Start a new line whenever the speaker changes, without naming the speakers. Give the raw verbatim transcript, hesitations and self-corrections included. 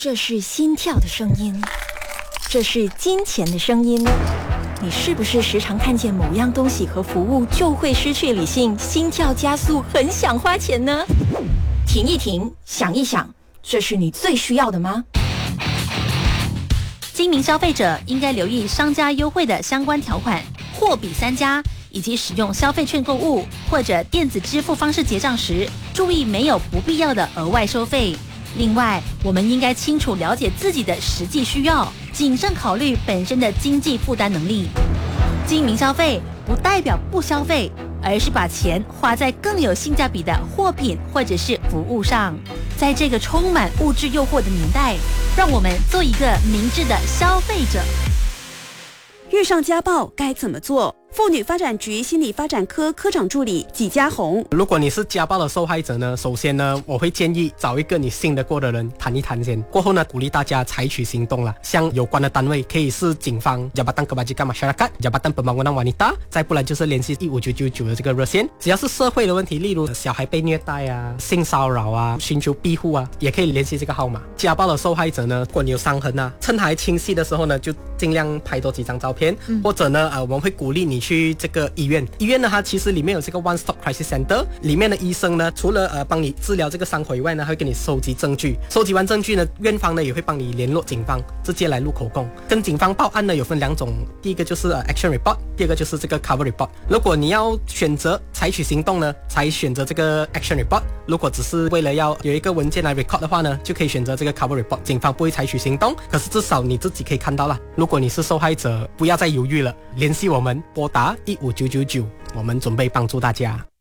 这是心跳的声音，这是金钱的声音。你是不是时常看见某样东西和服务就会失去理性，心跳加速，很想花钱呢？停一停，想一想，这是你最需要的吗？
精明消费者应该留意商家优惠的相关条款，货比三家，以及使用消费券购物或者电子支付方式结账时，注意没有不必要的额外收费。另外，我们应该清楚了解自己的实际需要，谨慎考虑本身的经济负担能力。精明消费不代表不消费，而是把钱花在更有性价比的货品或者是服务上。在这个充满物质诱惑的年代，让我们做一个明智的消费者。
遇上家暴该怎么做？妇女发展局心理发展科科长助理纪家红，
如果你是家暴的受害者呢，首先呢，我会建议找一个你信得过的人谈一谈先。过后呢，鼓励大家采取行动啦。像有关的单位可以是警方、Jabatan Kebajikan Masyarakat、Jabatan Pembangunan Wanita，再不然就是联系一五九九九的这个热线。只要是社会的问题，例如小孩被虐待啊、性骚扰啊、寻求庇护啊，也可以联系这个号码。家暴的受害者呢，如果你有伤痕啊，趁还清晰的时候呢，就尽量拍多几张照片，嗯、或者呢，呃，我们会鼓励你去这个医院。医院呢，它其实里面有这个 One Stop Crisis Center， 里面的医生呢，除了呃帮你治疗这个伤口以外呢，还会给你收集证据。收集完证据呢，院方呢也会帮你联络警方，直接来录口供。跟警方报案呢有分两种，第一个就是、呃、Action Report， 第二个就是这个 Cover Report。如果你要选择采取行动呢，才选择这个 Action Report。如果只是为了要有一个文件来 record 的话呢，就可以选择这个 Cover Report。警方不会采取行动，可是至少你自己可以看到啦。如果你是受害者，不要再犹豫了，联系我们，拨打一五九九九，我们准备帮助大家。